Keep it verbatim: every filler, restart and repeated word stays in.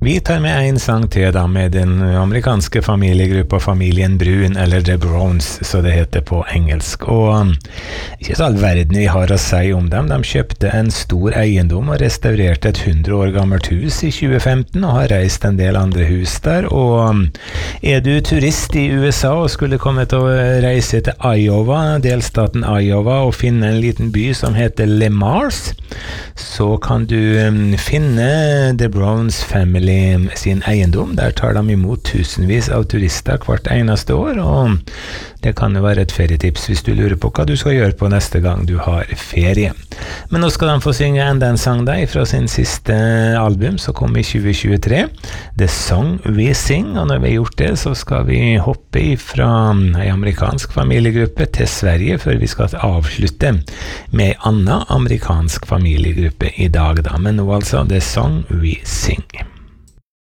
Vi tar med en sang til da, med den amerikanske familiegruppa Familien Brun, eller The Browns, så det heter på engelsk. Og um, ikke så all verden vi har å si om dem. De kjøpte en stor eiendom og restaurerte et hundre år gammelt hus i tjue femten, og har reist en del andre hus der. Og um, er du turist i U S A og skulle komme til å reise til Iowa, delstaten Iowa, og finne en liten by som heter Le Mars, så kan du um, finne The Browns Family sin eiendom. Der tar de imot tusenvis av turister hvert eneste år, og det kan jo være et ferietips hvis du lurer på hva du skal gjøre på neste gang du har ferie. Men nå skal de få synge enda en sang der fra sin siste album som kom i tjue tjuetre, The Song We Sing, og når vi har gjort det så skal vi hoppe fra en amerikansk familiegruppe til Sverige før vi skal avslutte med en annen amerikansk familiegruppe i dag da, men nå altså The Song We Sing.